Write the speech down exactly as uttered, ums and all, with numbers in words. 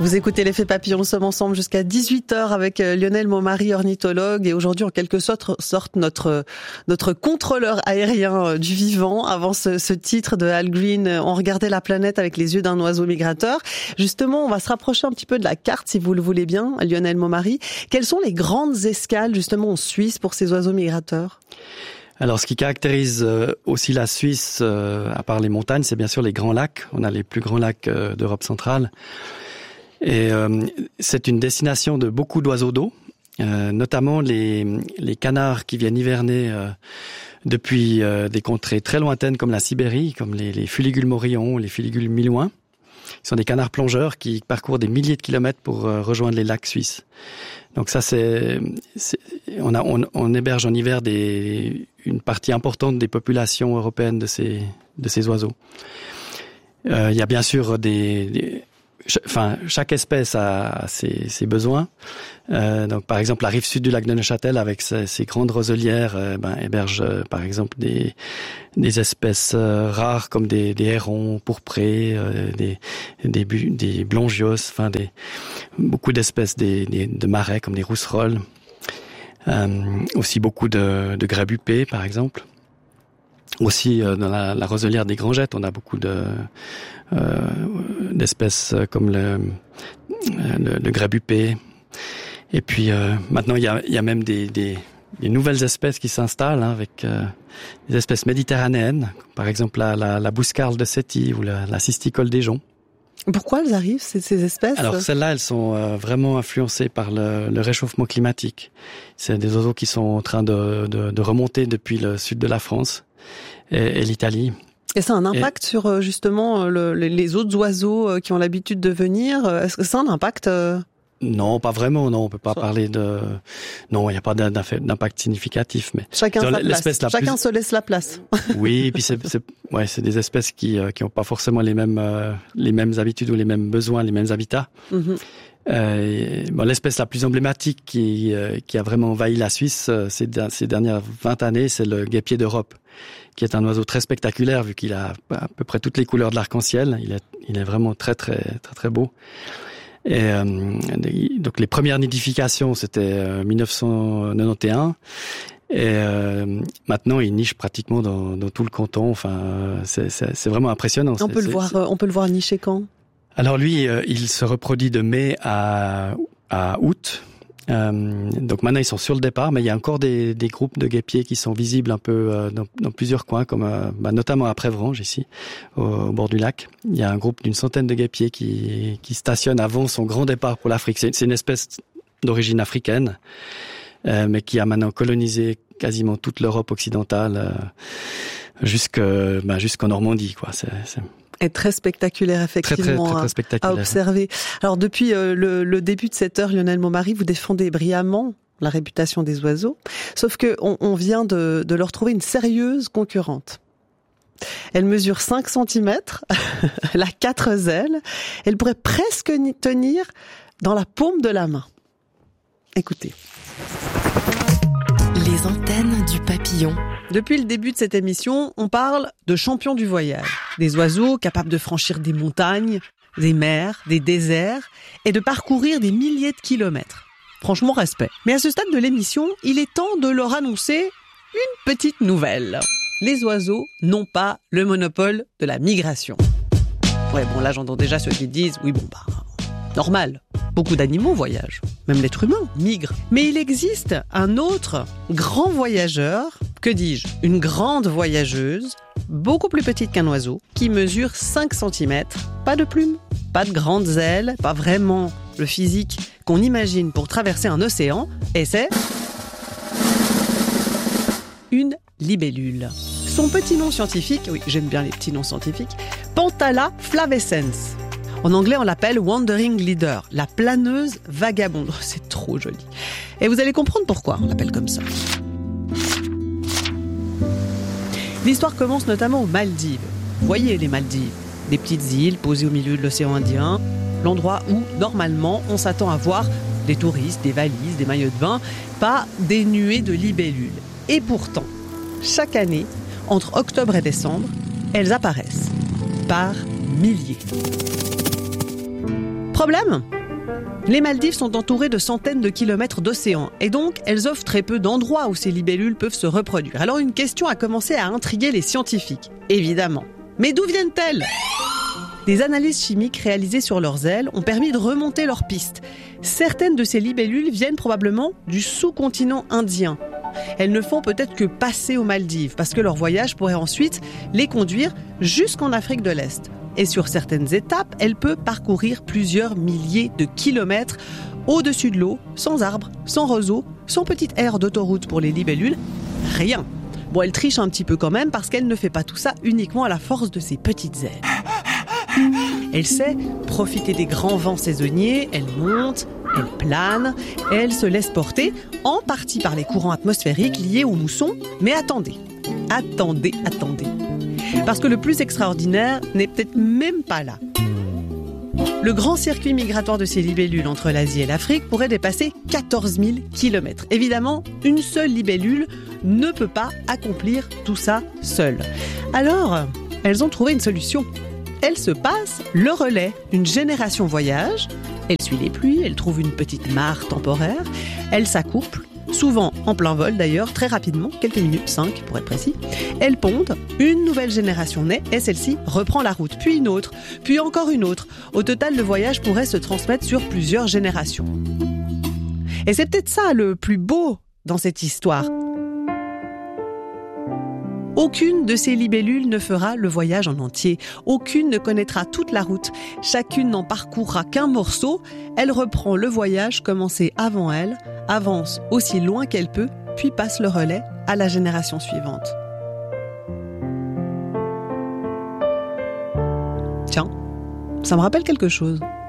Vous écoutez l'effet papillon, nous sommes ensemble jusqu'à dix-huit heures avec Lionel Maumary, ornithologue, et aujourd'hui en quelque sorte, sorte notre notre contrôleur aérien du vivant. Avant ce, ce titre de Al Green, on regardait la planète avec les yeux d'un oiseau migrateur. Justement, on va se rapprocher un petit peu de la carte, si vous le voulez bien, Lionel Maumary. Quelles sont les grandes escales justement en Suisse pour ces oiseaux migrateurs ? Alors, ce qui caractérise aussi la Suisse, à part les montagnes, c'est bien sûr les grands lacs. On a les plus grands lacs d'Europe centrale. Et euh, c'est une destination de beaucoup d'oiseaux d'eau, euh, notamment les, les canards qui viennent hiverner euh, depuis euh, des contrées très lointaines comme la Sibérie, comme les, les Fuligules morillons, les Fuligules milouins. Ce sont des canards plongeurs qui parcourent des milliers de kilomètres pour euh, rejoindre les lacs suisses. Donc ça, c'est, c'est on, a, on, on héberge en hiver des, une partie importante des populations européennes de ces, de ces oiseaux. Euh, il y a bien sûr des, des Enfin, chaque espèce a ses, ses besoins. Euh, donc, par exemple, la rive sud du lac de Neuchâtel, avec ses, ses grandes roselières, euh, ben, héberge, euh, par exemple, des, des espèces euh, rares comme des, des hérons pourprés, euh, des, des, des blongios, enfin, des, beaucoup d'espèces des, des, de marais comme des rousserolles. Euh, aussi beaucoup de, de grabupés, par exemple. Aussi, euh, dans la, la roselière des Grangettes, on a beaucoup de euh, d'espèces comme le, le, le grabupé. Et puis, euh, maintenant, il y a, il y a même des, des, des nouvelles espèces qui s'installent, hein, avec euh, des espèces méditerranéennes, par exemple la, la, la bouscarle de Séti ou la, la cisticole des joncs. Pourquoi elles arrivent, ces, ces espèces ? Alors, celles-là, elles sont euh, vraiment influencées par le, le réchauffement climatique. C'est des oiseaux qui sont en train de, de, de remonter depuis le sud de la France et, et l'Italie. Et ça a un impact et... sur justement le, les autres oiseaux qui ont l'habitude de venir. Est-ce que ça a un impact ? Non, pas vraiment. Non, on peut pas ça... parler de. Non, il n'y a pas d'impact significatif. Mais chacun, sa place. Chacun plus... se laisse la place. Oui, et puis c'est, c'est, ouais, c'est des espèces qui euh, qui ont pas forcément les mêmes euh, les mêmes habitudes ou les mêmes besoins, les mêmes habitats. Mm-hmm. Euh, bon, l'espèce la plus emblématique qui euh, qui a vraiment envahi la Suisse euh, ces, ces dernières vingt années, c'est le guêpier d'Europe, qui est un oiseau très spectaculaire vu qu'il a à peu près toutes les couleurs de l'arc-en-ciel. Il est il est vraiment très très très très beau. Et euh, donc les premières nidifications, c'était euh, dix-neuf cent quatre-vingt-onze. Et euh, maintenant, il niche pratiquement dans, dans tout le canton. Enfin, c'est, c'est, c'est vraiment impressionnant. On c'est, peut le c'est, voir. c'est... On peut le voir nicher quand ? Alors lui, euh, il se reproduit de mai à, à août. Euh, donc maintenant, ils sont sur le départ, mais il y a encore des, des groupes de guêpiers qui sont visibles un peu euh, dans, dans plusieurs coins, comme euh, bah, notamment à Prévrange, ici, au, au bord du lac. Il y a un groupe d'une centaine de guêpiers qui, qui stationnent avant son grand départ pour l'Afrique. C'est, c'est une espèce d'origine africaine, euh, mais qui a maintenant colonisé quasiment toute l'Europe occidentale, euh, jusque, bah, jusqu'en Normandie, quoi. C'est, c'est... est très spectaculaire, effectivement, très, très, très, très spectaculaire. À observer. Alors, depuis euh, le, le début de cette heure, Lionel Maumary, vous défendez brillamment la réputation des oiseaux, sauf que on, on vient de, de leur trouver une sérieuse concurrente. Elle mesure cinq centimètres, elle a quatre ailes, elle pourrait presque tenir dans la paume de la main. Écoutez. Les antennes du papillon. Depuis le début de cette émission, on parle de champions du voyage. Des oiseaux capables de franchir des montagnes, des mers, des déserts et de parcourir des milliers de kilomètres. Franchement, respect. Mais à ce stade de l'émission, il est temps de leur annoncer une petite nouvelle. Les oiseaux n'ont pas le monopole de la migration. Ouais, bon, là, j'entends déjà ceux qui disent, oui, bon, bah, normal. Beaucoup d'animaux voyagent. Même l'être humain migre. Mais il existe un autre grand voyageur, que dis-je, une grande voyageuse, beaucoup plus petite qu'un oiseau, qui mesure cinq centimètres, pas de plumes, pas de grandes ailes, pas vraiment le physique qu'on imagine pour traverser un océan, et c'est une libellule. Son petit nom scientifique, oui, j'aime bien les petits noms scientifiques, Panthala flavescens. En anglais, on l'appelle Wandering Leader, la planeuse vagabonde. Oh, c'est trop joli. Et vous allez comprendre pourquoi on l'appelle comme ça. L'histoire commence notamment aux Maldives. Vous voyez les Maldives, des petites îles posées au milieu de l'océan Indien, l'endroit où, normalement, on s'attend à voir des touristes, des valises, des maillots de bain, pas des nuées de libellules. Et pourtant, chaque année, entre octobre et décembre, elles apparaissent par milliers. Problème ? Les Maldives sont entourées de centaines de kilomètres d'océan et donc elles offrent très peu d'endroits où ces libellules peuvent se reproduire. Alors une question a commencé à intriguer les scientifiques, évidemment. Mais d'où viennent-elles ? Des analyses chimiques réalisées sur leurs ailes ont permis de remonter leurs pistes. Certaines de ces libellules viennent probablement du sous-continent indien. Elles ne font peut-être que passer aux Maldives parce que leur voyage pourrait ensuite les conduire jusqu'en Afrique de l'Est. Et sur certaines étapes, elle peut parcourir plusieurs milliers de kilomètres au-dessus de l'eau, sans arbres, sans roseaux, sans petite aire d'autoroute pour les libellules, rien. Bon, elle triche un petit peu quand même parce qu'elle ne fait pas tout ça uniquement à la force de ses petites ailes. Elle sait profiter des grands vents saisonniers, elle monte, elle plane, et elle se laisse porter, en partie par les courants atmosphériques liés aux moussons. Mais attendez, attendez, attendez. Parce que le plus extraordinaire n'est peut-être même pas là. Le grand circuit migratoire de ces libellules entre l'Asie et l'Afrique pourrait dépasser quatorze mille kilomètres. Évidemment, une seule libellule ne peut pas accomplir tout ça seule. Alors, elles ont trouvé une solution. Elles se passent le relais. Une génération voyage, elle suit les pluies, elle trouve une petite mare temporaire, elle s'accouple, souvent en plein vol d'ailleurs, très rapidement, quelques minutes, cinq pour être précis. Elles pondent, une nouvelle génération naît et celle-ci reprend la route, puis une autre, puis encore une autre. Au total, le voyage pourrait se transmettre sur plusieurs générations. Et c'est peut-être ça le plus beau dans cette histoire. Aucune de ces libellules ne fera le voyage en entier. Aucune ne connaîtra toute la route. Chacune n'en parcourra qu'un morceau. Elle reprend le voyage commencé avant elle, avance aussi loin qu'elle peut, puis passe le relais à la génération suivante. Tiens, ça me rappelle quelque chose.